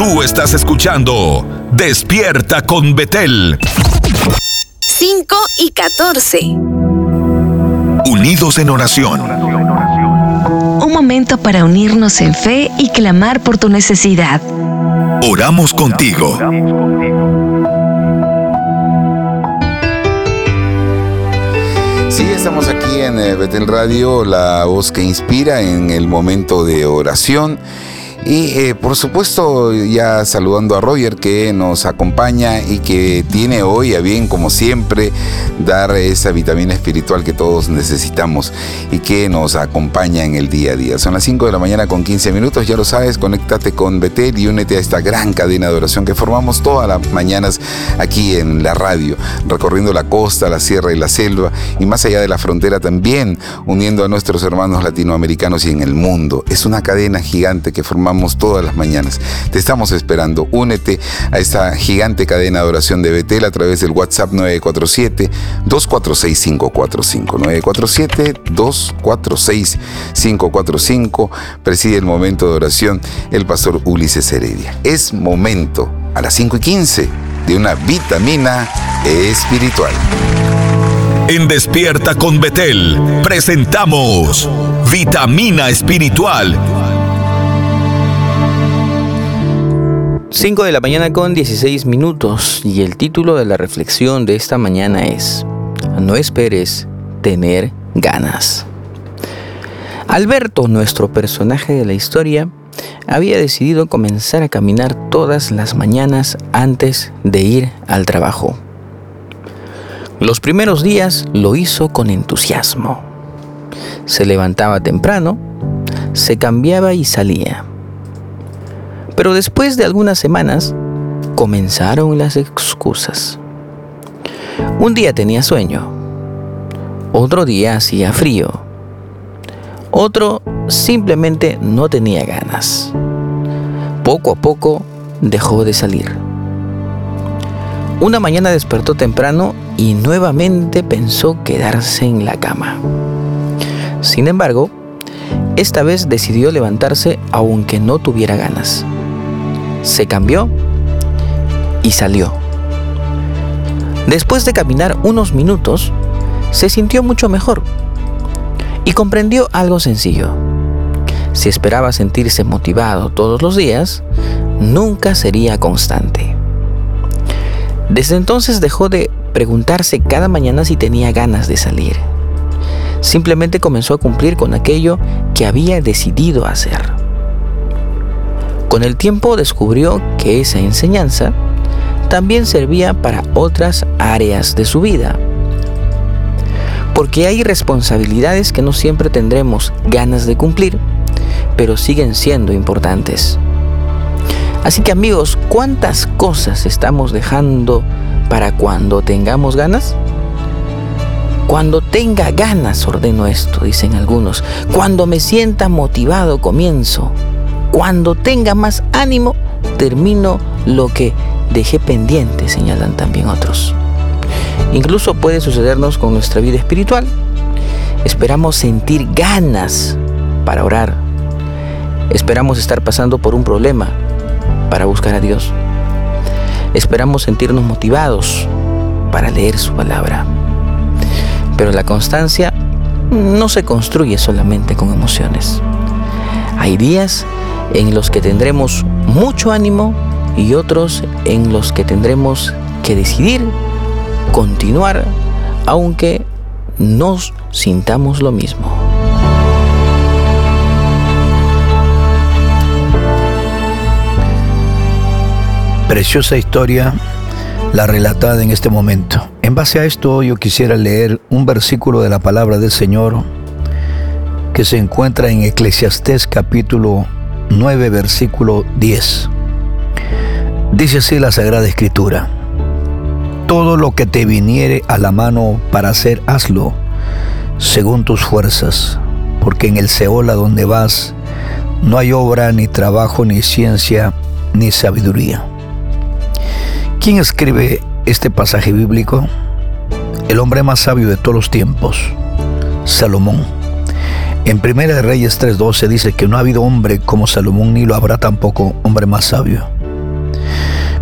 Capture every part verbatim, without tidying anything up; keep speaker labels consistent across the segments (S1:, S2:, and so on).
S1: Tú estás escuchando Despierta con Betel.
S2: cinco y catorce.
S1: Unidos en oración.
S3: Un momento para unirnos en fe y clamar por tu necesidad.
S1: Oramos contigo.
S4: Sí, estamos aquí en eh, Betel Radio, la voz que inspira en el momento de oración. Y eh, por supuesto ya saludando a Roger, que nos acompaña y que tiene hoy a bien, como siempre, dar esa vitamina espiritual que todos necesitamos y que nos acompaña en el día a día. Son las cinco de la mañana con quince minutos, ya lo sabes, conéctate con Betel y únete a esta gran cadena de oración que formamos todas las mañanas aquí en la radio, recorriendo la costa, la sierra y la selva y más allá de la frontera también, uniendo a nuestros hermanos latinoamericanos y en el mundo. Es una cadena gigante que formamos todas las mañanas. Te estamos esperando. Únete a esta gigante cadena de oración de Betel a través del WhatsApp nueve cuatro siete, dos cuatro seis, cinco cuatro cinco. nueve cuatro siete, dos cuatro seis, cinco cuatro cinco. Preside el momento de oración el pastor Ulises Heredia. Es momento, a las cinco y quince, de una vitamina espiritual.
S1: En Despierta con Betel presentamos Vitamina Espiritual.
S5: cinco de la mañana con dieciséis minutos y el título de la reflexión de esta mañana es: no esperes tener ganas. Alberto, nuestro personaje de la historia, había decidido comenzar a caminar todas las mañanas antes de ir al trabajo. Los primeros días lo hizo con entusiasmo. Se levantaba temprano, se cambiaba y salía. Pero después de algunas semanas, comenzaron las excusas. Un día tenía sueño, otro día hacía frío, otro simplemente no tenía ganas. Poco a poco dejó de salir. Una mañana despertó temprano y nuevamente pensó quedarse en la cama. Sin embargo, esta vez decidió levantarse aunque no tuviera ganas. Se cambió y salió. Después de caminar unos minutos, se sintió mucho mejor y comprendió algo sencillo. Si esperaba sentirse motivado todos los días, nunca sería constante. Desde entonces dejó de preguntarse cada mañana si tenía ganas de salir. Simplemente comenzó a cumplir con aquello que había decidido hacer. Con el tiempo descubrió que esa enseñanza también servía para otras áreas de su vida. Porque hay responsabilidades que no siempre tendremos ganas de cumplir, pero siguen siendo importantes. Así que amigos, ¿cuántas cosas estamos dejando para cuando tengamos ganas? Cuando tenga ganas ordeno esto, dicen algunos. Cuando me sienta motivado comienzo. Cuando tenga más ánimo, termino lo que dejé pendiente, señalan también otros. Incluso puede sucedernos con nuestra vida espiritual. Esperamos sentir ganas para orar. Esperamos estar pasando por un problema para buscar a Dios. Esperamos sentirnos motivados para leer su palabra. Pero la constancia no se construye solamente con emociones. Hay días en los que tendremos mucho ánimo y otros en los que tendremos que decidir continuar aunque no sintamos lo mismo.
S6: Preciosa historia la relatada en este momento. En base a esto yo quisiera leer un versículo de la palabra del Señor que se encuentra en Eclesiastés capítulo nueve, versículo diez. Dice así la Sagrada Escritura: todo lo que te viniere a la mano para hacer, hazlo según tus fuerzas, porque en el Seol a donde vas no hay obra, ni trabajo, ni ciencia, ni sabiduría. ¿Quién escribe este pasaje bíblico? El hombre más sabio de todos los tiempos, Salomón. En Primera de Reyes tres doce dice que no ha habido hombre como Salomón, ni lo habrá tampoco hombre más sabio.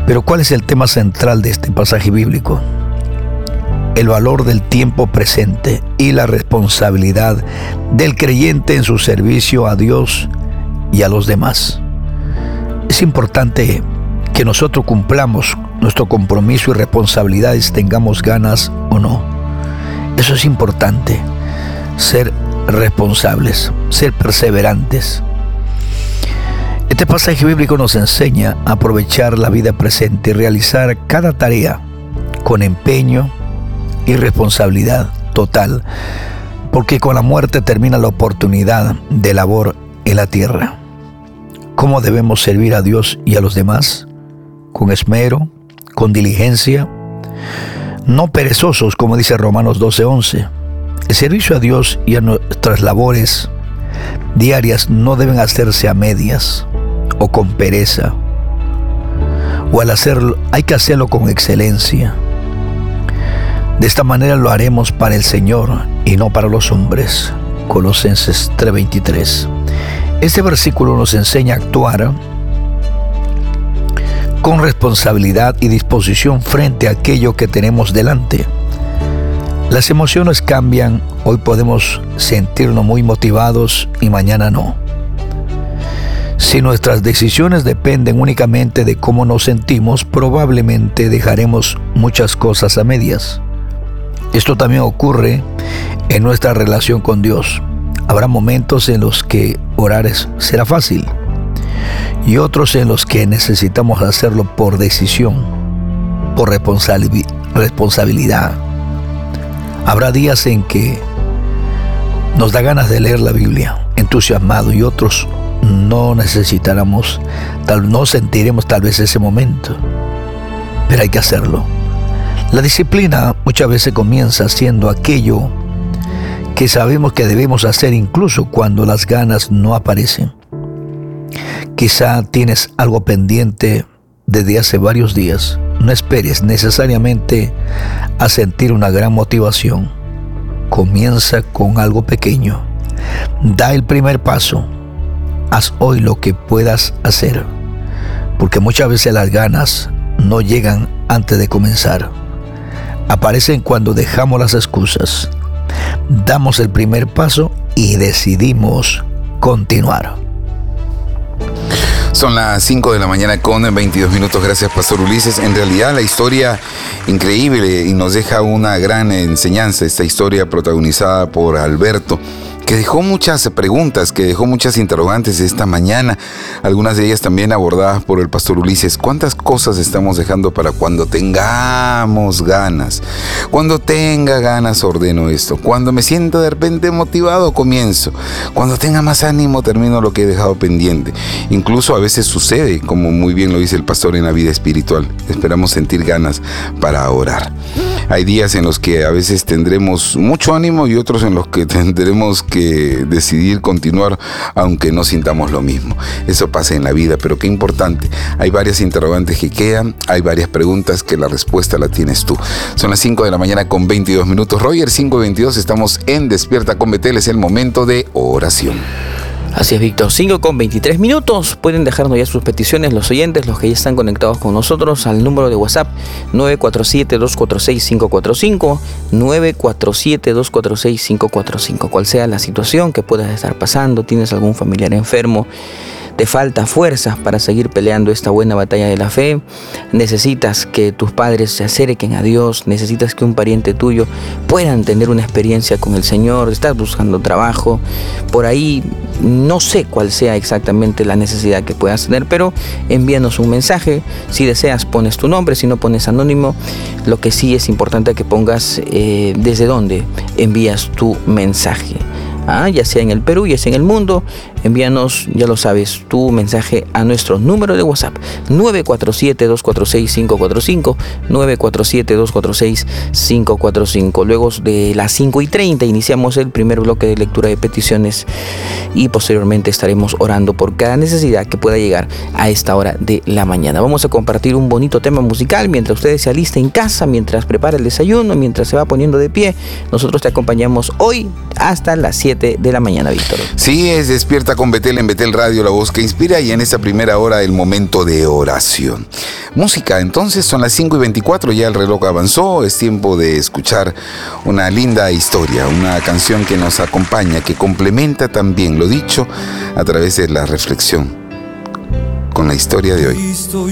S6: Pero ¿cuál es el tema central de este pasaje bíblico? El valor del tiempo presente y la responsabilidad del creyente en su servicio a Dios y a los demás. Es importante que nosotros cumplamos nuestro compromiso y responsabilidades, tengamos ganas o no. Eso es importante, ser responsables, ser perseverantes. Este pasaje bíblico nos enseña a aprovechar la vida presente y realizar cada tarea con empeño y responsabilidad total, porque con la muerte termina la oportunidad de labor en la tierra. ¿Cómo debemos servir a Dios y a los demás? Con esmero, con diligencia, no perezosos, como dice Romanos doce once. El servicio a Dios y a nuestras labores diarias no deben hacerse a medias o con pereza, o al hacerlo hay que hacerlo con excelencia. De esta manera lo haremos para el Señor y no para los hombres. Colosenses tres veintitrés. Este versículo nos enseña a actuar con responsabilidad y disposición frente a aquello que tenemos delante. Las emociones cambian, hoy podemos sentirnos muy motivados y mañana no. Si nuestras decisiones dependen únicamente de cómo nos sentimos, probablemente dejaremos muchas cosas a medias. Esto también ocurre en nuestra relación con Dios. Habrá momentos en los que orar es, será fácil y otros en los que necesitamos hacerlo por decisión, por responsabil- responsabilidad. Habrá días en que nos da ganas de leer la Biblia, entusiasmado, y otros no necesitaremos, tal, no sentiremos tal vez ese momento, pero hay que hacerlo. La disciplina muchas veces comienza siendo aquello que sabemos que debemos hacer incluso cuando las ganas no aparecen. Quizá tienes algo pendiente desde hace varios días. No esperes necesariamente a sentir una gran motivación. Comienza con algo pequeño. Da el primer paso. Haz hoy lo que puedas hacer, porque muchas veces las ganas no llegan antes de comenzar. Aparecen cuando dejamos las excusas, damos el primer paso y decidimos continuar.
S4: Son las cinco de la mañana con veintidós minutos. Gracias, Pastor Ulises. En realidad la historia increíble y nos deja una gran enseñanza, esta historia protagonizada por Alberto, que dejó muchas preguntas, que dejó muchas interrogantes esta mañana, algunas de ellas también abordadas por el Pastor Ulises. ¿Cuántas cosas estamos dejando para cuando tengamos ganas? Cuando tenga ganas ordeno esto. Cuando me siento de repente motivado comienzo. Cuando tenga más ánimo termino lo que he dejado pendiente. Incluso a veces sucede, como muy bien lo dice el pastor, en la vida espiritual. Esperamos sentir ganas para orar. Hay días en los que a veces tendremos mucho ánimo y otros en los que tendremos que decidir continuar aunque no sintamos lo mismo. Eso pasa en la vida, pero qué importante. Hay varias interrogantes que quedan, hay varias preguntas que la respuesta la tienes tú. Son las cinco de la mañana con veintidós minutos. Roger, cinco veintidós, estamos en Despierta con Betel, es el momento de oración.
S5: Así es, Víctor. cinco con veintitrés minutos. Pueden dejarnos ya sus peticiones, los oyentes, los que ya están conectados con nosotros, al número de WhatsApp nueve cuatro siete, dos cuatro seis, cinco cuatro cinco, nueve cuatro siete, dos cuatro seis, cinco cuatro cinco. Cual sea la situación que puedas estar pasando, tienes algún familiar enfermo, te falta fuerzas para seguir peleando esta buena batalla de la fe, necesitas que tus padres se acerquen a Dios, necesitas que un pariente tuyo puedan tener una experiencia con el Señor, estás buscando trabajo, por ahí no sé cuál sea exactamente la necesidad que puedas tener, pero envíanos un mensaje. Si deseas pones tu nombre, si no pones anónimo. Lo que sí es importante que pongas eh, desde dónde envías tu mensaje. Ah, ya sea en el Perú, ya sea en el mundo, envíanos, ya lo sabes, tu mensaje a nuestro número de WhatsApp nueve cuatro siete, dos cuatro seis, cinco cuatro cinco, nueve cuatro siete, dos cuatro seis, cinco cuatro cinco. Luego de las cinco y treinta iniciamos el primer bloque de lectura de peticiones y posteriormente estaremos orando por cada necesidad que pueda llegar a esta hora de la mañana. Vamos a compartir un bonito tema musical mientras ustedes se alisten en casa, mientras prepara el desayuno, mientras se va poniendo de pie. Nosotros te acompañamos hoy hasta las siete de la mañana, Víctor.
S4: Sí, es Despierta con Betel en Betel Radio, la voz que inspira, y en esta primera hora el momento de oración. música. Entonces son las cinco y veinticuatro, ya el reloj avanzó, es tiempo de escuchar una linda historia, una canción que nos acompaña, que complementa también lo dicho a través de la reflexión con la historia de hoy.